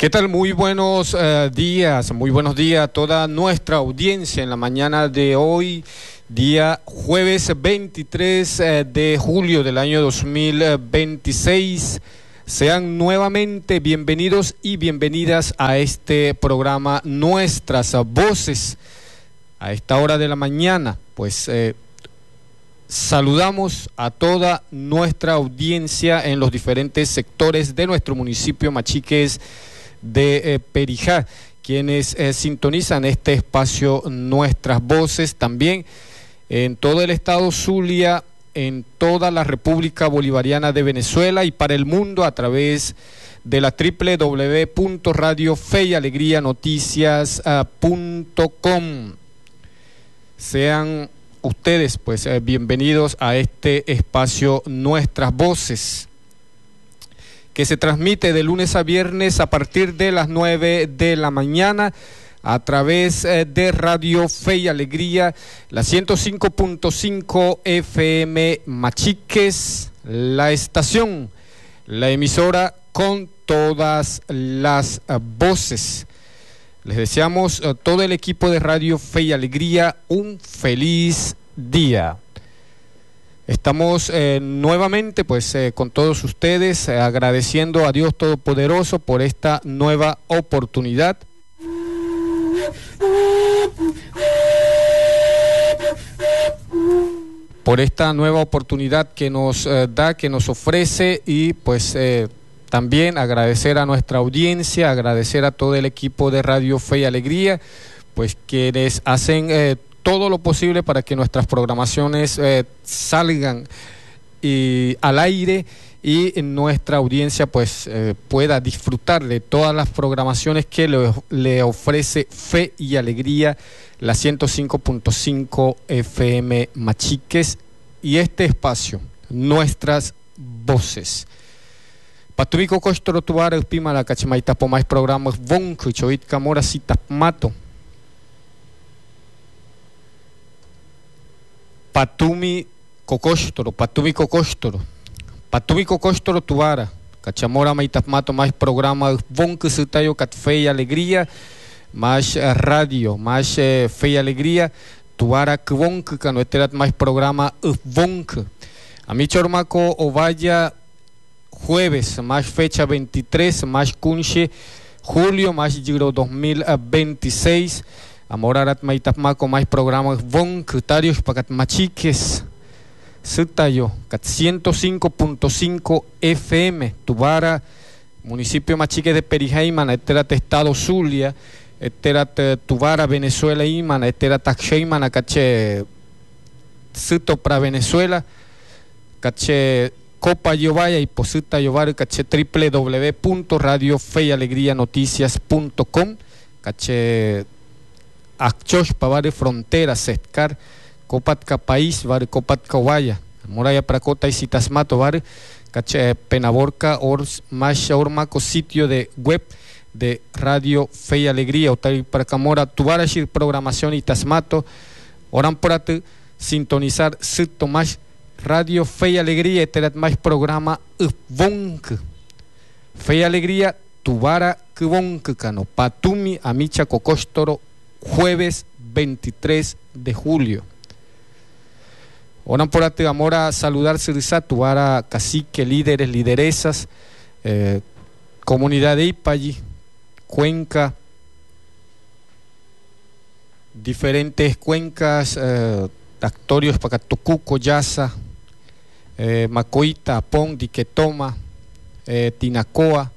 ¿Qué tal? Muy buenos días a toda nuestra audiencia en la mañana de hoy, día jueves 23 de julio del año 2026. Sean nuevamente bienvenidos y bienvenidas a este programa Nuestras Voces. A esta hora de la mañana, pues saludamos a toda nuestra audiencia en los diferentes sectores de nuestro municipio Machiques de Perijá, quienes sintonizan este espacio Nuestras Voces, también en todo el estado Zulia, en toda la República Bolivariana de Venezuela y para el mundo a través de la www.radiofeyalegrionoticias.com. Sean ustedes pues bienvenidos a este espacio Nuestras Voces, que se transmite de lunes a viernes a partir de las 9 de la mañana a través de Radio Fe y Alegría, la 105.5 FM Machiques, la estación, la emisora con todas las voces. Les deseamos a todo el equipo de Radio Fe y Alegría un feliz día. Estamos nuevamente pues con todos ustedes agradeciendo a Dios Todopoderoso por esta nueva oportunidad. Por esta nueva oportunidad que nos da, que nos ofrece, y pues también agradecer a nuestra audiencia, agradecer a todo el equipo de Radio Fe y Alegría, pues quienes hacen todo lo posible para que nuestras programaciones salgan al aire y nuestra audiencia pues pueda disfrutar de todas las programaciones que le ofrece Fe y Alegría, la 105.5 FM Machiques y este espacio, Nuestras Voces. Patubiko Kostoro Tuara Pima la Cachimaita por más programas Vonku Choit Camora Cita Mato. Patumi Kokostoro Tuvara, Cachamora Maitapmato, más programa Vonku Sutayo Cat Fe y Alegría, más radio, más Fe y Alegría, Tuvara Kvonku, Canoeterat, más programa Vonku. A mi Chormaco Ovaya, jueves, más fecha 23, más Kunche, julio, más Giro 2026. Amorarat Maitapmaco, más programas Vonkutarios Pacat Machiques Sutayo Cat 105.5 FM Tubara, municipio Machiques de Perijá Imana, Eterat Estado Zulia, Eterat Tubara Venezuela Imana, Eterat Taxeimana Cache Suto para Venezuela, Cache Copa Yovaya y Posuta Yovar, Cache www.radiofeyalegrianoticias.com, Cache Acchosh Pavare Frontera Setcar Copatka País Var Copatka Waya Moraya Pracota y Citasmato Var Cache Penaborca Ors Masha Ormaco, sitio de web de Radio Fe y Alegría Otay Pracamora Tubarashir programación y Tasmato Oran Porate sintonizar Sito Mash Radio Fe y Alegría Eterat más programa Vonk Fe y Alegría Tubara Kvonk Cano Patumi Amicha Kokostoro, jueves 23 de julio. Oran por ate amora saludar Sirizá, Tubara, cacique, líderes, lideresas, comunidad de Ipalli, Cuenca, diferentes cuencas, actorios Pacatucuco, Yasa, Macoita, Apón, Diquetoma, Tinacoa,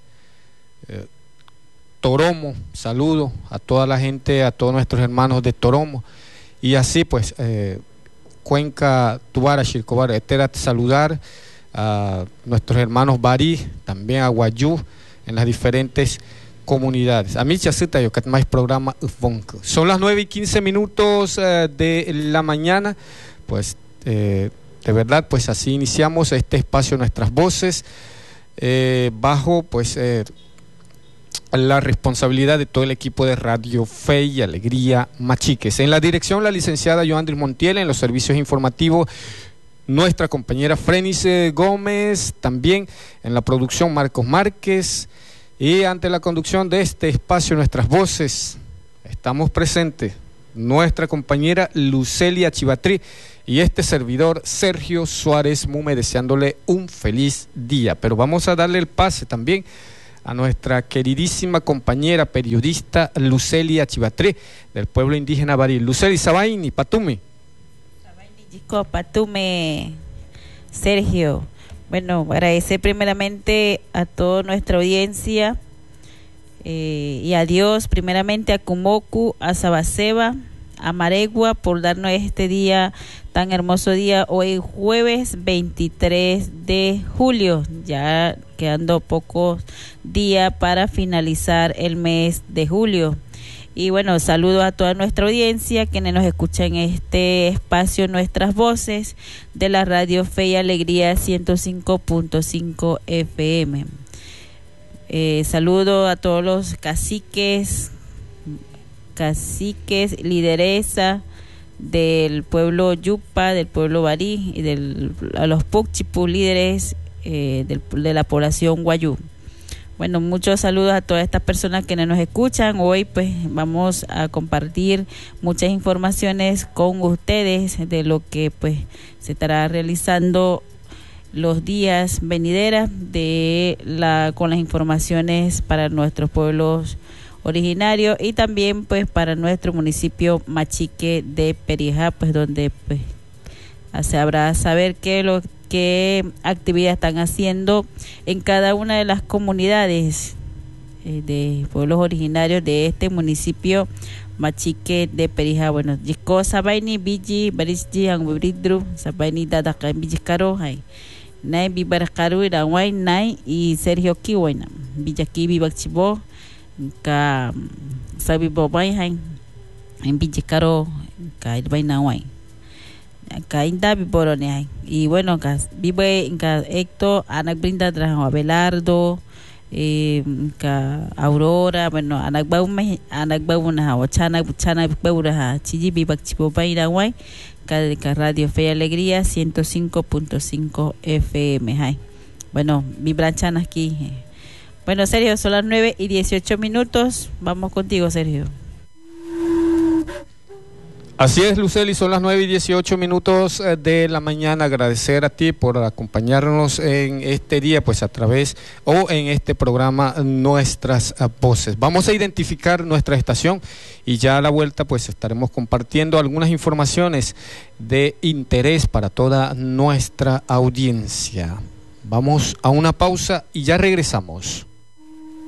Toromo, saludo a toda la gente, a todos nuestros hermanos de Toromo, y así pues Cuenca, Tubara, Chilcobar, Eterat, saludar a nuestros hermanos Barí, también a Guayú, en las diferentes comunidades. A mí chasita yo que más programa Ufbonk. Son las 9:15 de la mañana, pues de verdad pues así iniciamos este espacio Nuestras Voces, bajo pues la responsabilidad de todo el equipo de Radio Fe y Alegría Machiques. En la dirección, la licenciada Joandris Montiel, en los servicios informativos, nuestra compañera Frenis Gómez, también en la producción Marcos Márquez, Y ante la conducción de este espacio, Nuestras Voces, estamos presentes nuestra compañera Lucelia Chivatrí y este servidor Sergio Suárez Mume, deseándole un feliz día. Pero vamos a darle el pase también a nuestra queridísima compañera periodista Lucelia Chivatrí, del pueblo indígena Baril. Luceli Sabaini, Patume. Sabaini, Chico, Patume, Sergio. Bueno, agradecer primeramente a toda nuestra audiencia y a Dios, primeramente a Kumoku, a Sabaseba, a Maregua, por darnos este día, tan hermoso día, hoy jueves 23 de julio, ya quedando pocos días para finalizar el mes de julio. Y bueno, saludo a toda nuestra audiencia, quienes nos escuchan en este espacio, Nuestras Voces, de la Radio Fe y Alegría 105.5 FM. Saludo a todos los caciques, lideresa del pueblo Yupa, del pueblo Barí y a los Pucchipu, líderes de la población Guayú. Bueno, muchos saludos a todas estas personas que nos escuchan. Hoy pues vamos a compartir muchas informaciones con ustedes de lo que pues se estará realizando los días venideras con las informaciones para nuestros pueblos originarios y también pues para nuestro municipio Machique de Perijá, pues donde pues se habrá saber qué actividades están haciendo en cada una de las comunidades de pueblos originarios de este municipio Machique de Perijá. Bueno, Jiko Sabaini Biji Barisji Angubridru Sabaini Dadaka Bijikaro hay Nai Bibarakaru Irawai Nai y Sergio Kiwaina Bijaki Bibakchibo ka Sabi Bobai hay en Bijikaro ka Irbaina Wai ka Inda Biborone hay. Y bueno, vive ka Héctor anak brinda tras Abelardo ka Aurora, bueno anak bauna o chana baura chiji bibakchibo Bairawai ka Radio Fe y Alegría 105.5 FM hay. Bueno, vibran aquí. Bueno, Sergio, son las 9:18. Vamos contigo, Sergio. Así es, Luceli, son las 9:18 de la mañana. Agradecer a ti por acompañarnos en este día, pues a través o en este programa Nuestras Voces. Vamos a identificar nuestra estación y ya a la vuelta pues estaremos compartiendo algunas informaciones de interés para toda nuestra audiencia. Vamos a una pausa y ya regresamos.